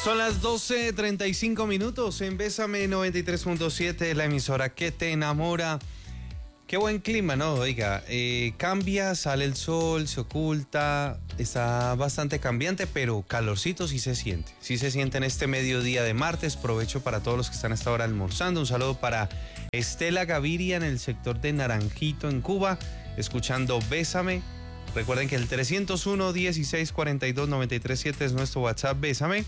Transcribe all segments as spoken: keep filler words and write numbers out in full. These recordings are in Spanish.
Son las doce treinta y cinco minutos en Bésame noventa y tres punto siete, la emisora que te enamora. Qué buen clima, ¿no? Oiga, eh, cambia, sale el sol, se oculta, está bastante cambiante, pero calorcito sí se siente. Sí se siente en este mediodía de martes. Provecho para todos los que están hasta ahora almorzando. Un saludo para Estela Gaviria en el sector de Naranjito, en Cuba, escuchando Bésame. Recuerden que el trescientos uno, dieciséis cuarenta y dos, noventa y tres siete es nuestro WhatsApp, Bésame.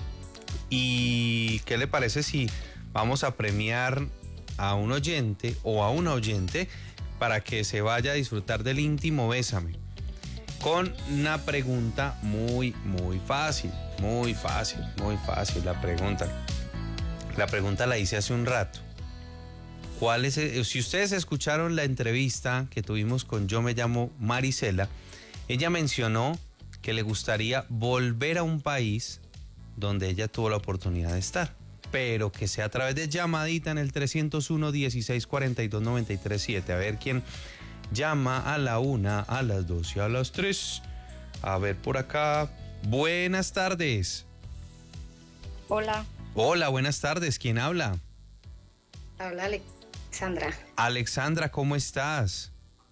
¿Y qué le parece si vamos a premiar a un oyente o a una oyente para que se vaya a disfrutar del íntimo Bésame? Con una pregunta muy, muy fácil, muy fácil, muy fácil la pregunta. La pregunta la hice hace un rato. ¿Cuál es el, si ustedes escucharon la entrevista que tuvimos con Yo Me Llamo Marisela, ella mencionó que le gustaría volver a un país donde ella tuvo la oportunidad de estar, pero que sea a través de llamadita en el trescientos uno, dieciséis cuarenta y dos, noventa y tres siete. A ver quién llama a la una, a las dos y a las tres. A ver por acá. Buenas tardes. Hola. Hola, buenas tardes. ¿Quién habla? Habla Alexandra. Alexandra, ¿cómo estás?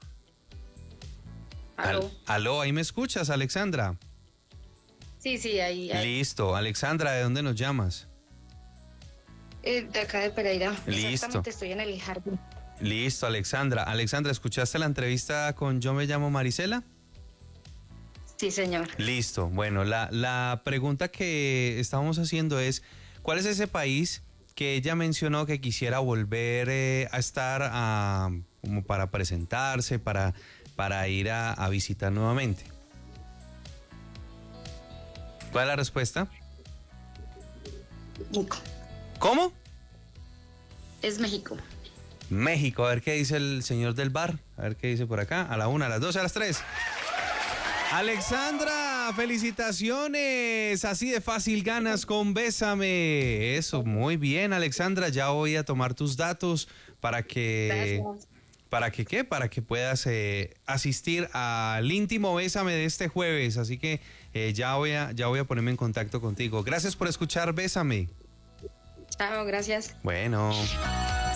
Aló. Al, aló, ¿ahí me escuchas, Alexandra? Sí, sí, ahí. ahí. Listo. Alexandra, ¿de dónde nos llamas? Eh, de acá de Pereira. Listo. Exactamente, estoy en el jardín. Listo, Alexandra. Alexandra, ¿escuchaste la entrevista con Yo Me Llamo Marisela? Sí, señor. Listo. Bueno, la, la pregunta que estábamos haciendo es, ¿cuál es ese país que ella mencionó que quisiera volver eh, a estar a, como para presentarse, para, para ir a, a visitar nuevamente? ¿Cuál es la respuesta? México. ¿Cómo? Es México. México. A ver qué dice el señor del bar. A ver qué dice por acá. A la una, a las dos, a las tres. Alexandra, felicitaciones. Así de fácil ganas con Bésame. Eso, muy bien, Alexandra. Ya voy a tomar tus datos para que... Gracias. ¿Para que qué? Para que puedas eh, asistir al íntimo Bésame de este jueves. Así que eh, ya, voy a, ya voy a ponerme en contacto contigo. Gracias por escuchar Bésame. Chao, gracias. Bueno.